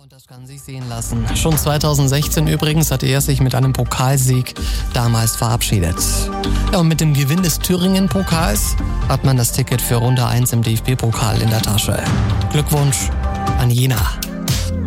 Und das kann sich sehen lassen. Schon 2016 übrigens hatte er sich mit einem Pokalsieg damals verabschiedet. Ja, und mit dem Gewinn des Thüringen-Pokals hat man das Ticket für Runde 1 im DFB-Pokal in der Tasche. Glückwunsch an Jena.